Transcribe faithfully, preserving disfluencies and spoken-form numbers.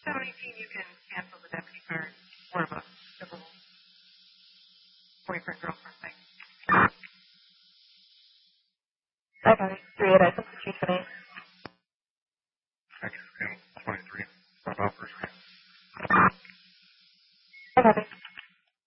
seven eighteen, you can cancel the deputy card. More of a civil boyfriend girlfriend thing. Okay, three eight, I substitute for me.